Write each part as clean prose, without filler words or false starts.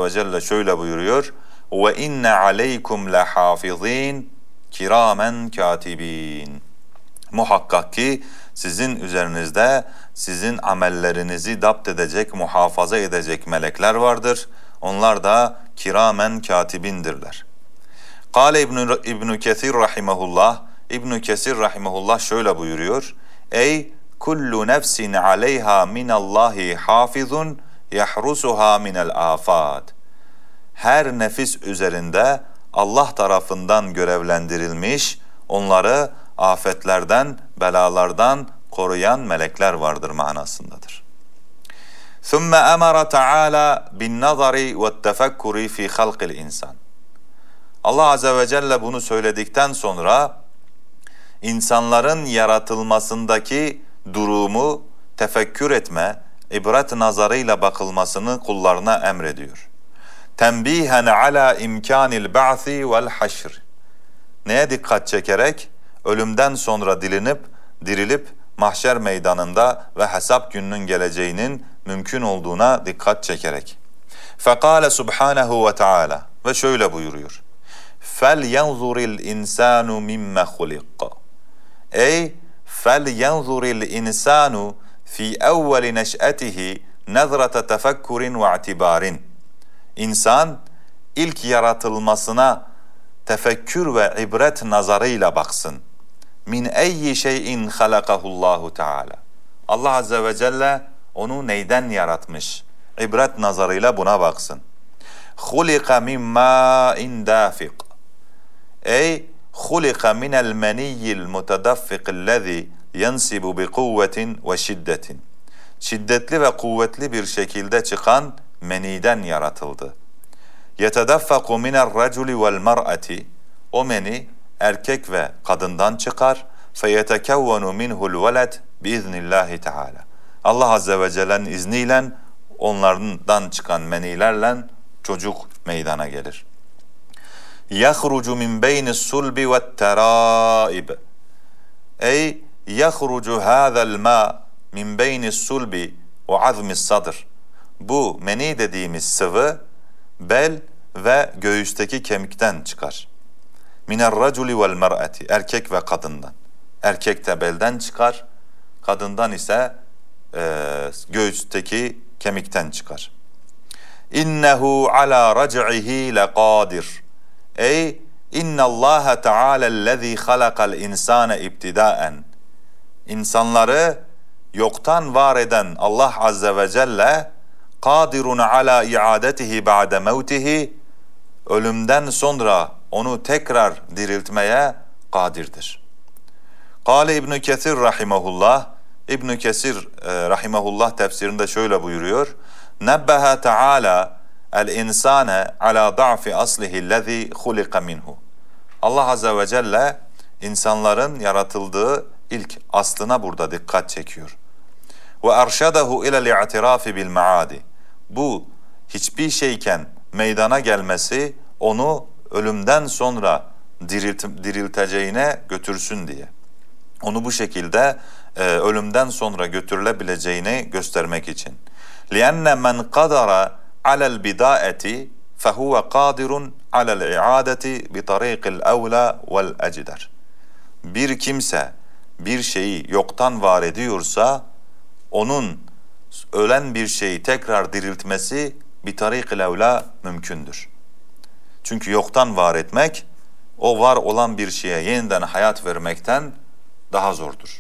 ve Celle şöyle buyuruyor. Ve inne aleykum lehafizin kiramen katibin. Muhakkak ki sizin üzerinizde sizin amellerinizi dapt edecek, muhafaza edecek melekler vardır. Onlar da kiramen katibindirler. Kâle İbn Kesir rahimehullah. İbn Kesir rahimehullah şöyle buyuruyor. Ey kullu nefsin aleyha minallahi hafizun yahrusuha minel afat. Her nefis üzerinde Allah tarafından görevlendirilmiş, onları afetlerden, belalardan koruyan melekler vardır manasındadır. ثُمَّ أَمَرَ تَعَالَى بِالنَّظَرِ وَالتَّفَكُّرِ فِي خَلْقِ الْاِنْسَانِ. Allah Azze ve Celle bunu söyledikten sonra insanların yaratılmasındaki durumu tefekkür etme, ibret nazarıyla bakılmasını kullarına emrediyor. Tembihen ala imkanil ba'si vel haşr. Neye dikkat çekerek? Ölümden sonra dirilip mahşer meydanında ve hesap gününün geleceğinin mümkün olduğuna dikkat çekerek. Fekale subhanehu ve teala ve şöyle buyuruyor. فَلْيَنْظُرِ الْاِنْسَانُ مِمَّ خُلِقَ. Ey فَلْيَنْظُرِ الْاِنْسَانُ فِي اَوَّلِ نَشْأَتِهِ نَظْرَةَ تَفَكُّرٍ وَاعْتِبَارٍ. İnsan ilk yaratılmasına tefekkür ve ibret nazarıyla baksın. Min eyyi şeyin halakahullahu teala. Allah Azze ve Celle onu neyden yaratmış? İbret nazarıyla buna baksın. Hulika min ma'in dafiq. Ey hulika minel meniyyil mutedaffiqillezî yensibu bi kuvvetin ve şiddetin. Şiddetli ve kuvvetli bir şekilde çıkan meniden yaratıldı. Yetedaffaku minel raculi vel mar'ati. O meni erkek ve kadından çıkar. Feyetekevvenu minhul veled biiznillahi teala. Allah Azze ve Celle'nin izniyle onlardan çıkan menilerle çocuk meydana gelir. Yahrucu min beynis sulbi ve teraib. Ey yahrucu hâzel mâ min beynis sulbi ve azmis sadr. Bu meni dediğimiz sıvı bel ve göğüsteki kemikten çıkar. Minel raculi vel mer'ati. Erkek ve kadından. Erkek de belden çıkar. Kadından ise göğüsteki kemikten çıkar. İnnehu ala rac'ihi lekadir. Ey innallaha teala ellezî halakal insâne ibtidaen. İnsanları yoktan var eden Allah Azze ve Celle kadirun ala iadetihi ba'de mevtihi, ölümden sonra onu tekrar diriltmeye kadirdir. Kâle İbn Kesir rahimehullah. İbn Kesir rahimehullah tefsirinde şöyle buyuruyor. Nebbeha Teala el insane ala da'fi aslihi lezî hulika minhu. Allah Azze ve Celle insanların yaratıldığı ilk aslına burada dikkat çekiyor. Ve erşedehu ilel i'tirafi bil maadi. Bu hiçbir şeyken meydana gelmesi onu ölümden sonra dirilteceğine götürsün diye. Onu bu şekilde ölümden sonra götürülebileceğini göstermek için. لِأَنَّ مَنْ قَدَرَ عَلَى الْبِدَاءَةِ فَهُوَ قَادِرٌ عَلَى الْاِعَادَةِ بِطَرِيقِ الْاَوْلَى وَالْاَجْدَرِ. Bir kimse bir şeyi yoktan var ediyorsa, onun ölen bir şeyi tekrar diriltmesi بِطَرِيقِ الْاَوْلَى mümkündür. Çünkü yoktan var etmek, o var olan bir şeye yeniden hayat vermekten daha zordur.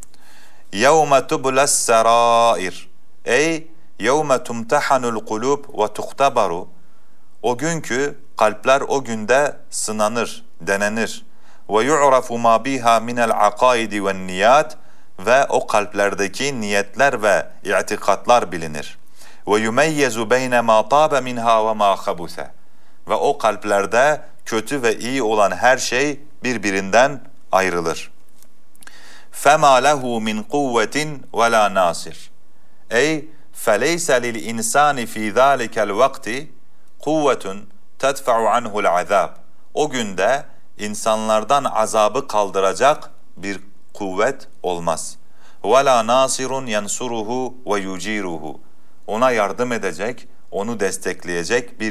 يَوْمَ تُبْلَ السَّرَائِرِ. Ey يَوْمَ تُمْتَحَنُ الْقُلُوبِ وَتُخْتَبَرُ. O günkü kalpler o günde sınanır, denenir. وَيُعْرَفُ مَا بِهَا مِنَ الْعَقَائِدِ وَالنِّيَاتِ. Ve o kalplerdeki niyetler ve itikatlar bilinir. وَيُمَيَّزُ بَيْنَ مَا طَابَ مِنْهَا وَمَا خَبُثَ. Ve o kalplerde kötü ve iyi olan her şey birbirinden ayrılır. فَمَا لَهُ مِنْ قُوَّةٍ وَلَا نَاصِرٍ. Ey فَلَيْسَ لِلْاِنْسَانِ ف۪ي ذَٰلِكَ الْوَقْتِ قُوَّةٌ تَدْفَعُ عَنْهُ الْعَذَابِ. O günde insanlardan azabı kaldıracak bir kuvvet olmaz. وَلَا نَاصِرٌ يَنْصُرُهُ وَيُجِيرُهُ. Ona yardım edecek, onu destekleyecek bir